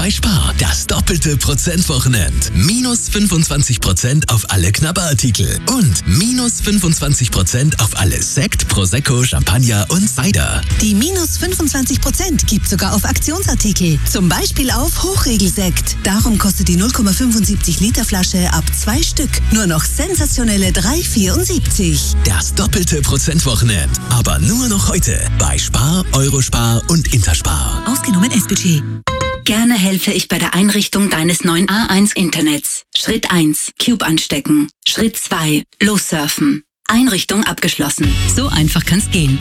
Bei Spar, das doppelte Prozentwochenend. Minus 25% auf alle Knabberartikel. Und minus 25% auf alles Sekt, Prosecco, Champagner und Cider. Die minus 25% gibt sogar auf Aktionsartikel. Zum Beispiel auf Hochregelsekt. Darum kostet die 0,75 Liter Flasche ab 2 Stück nur noch sensationelle 3,74. Das doppelte Prozentwochenend. Aber nur noch heute. Bei Spar, Eurospar und Interspar. Ausgenommen S-Budget. Gerne helfe ich bei der Einrichtung deines neuen A1-Internets. Schritt 1. Cube anstecken. Schritt 2. Lossurfen. Einrichtung abgeschlossen. So einfach kann's gehen.